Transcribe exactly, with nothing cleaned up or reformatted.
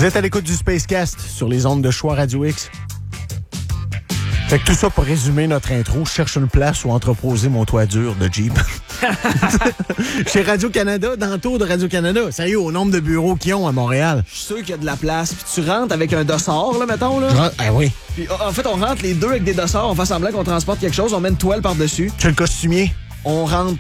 Vous êtes à l'écoute du Spacecast sur les ondes de Choix Radio X. Fait que tout ça pour résumer notre intro, je cherche une place où entreposer mon toit dur de Jeep. Chez Radio-Canada, dans le tour de Radio-Canada. Sérieux, au nombre de bureaux qu'ils ont à Montréal. Je suis sûr qu'il y a de la place. Puis tu rentres avec un dossard, là, mettons, là. Rentre... Ah oui. Puis en fait, on rentre les deux avec des dossards, on fait semblant qu'on transporte quelque chose, on met une toile par-dessus. Tu es le costumier. On rentre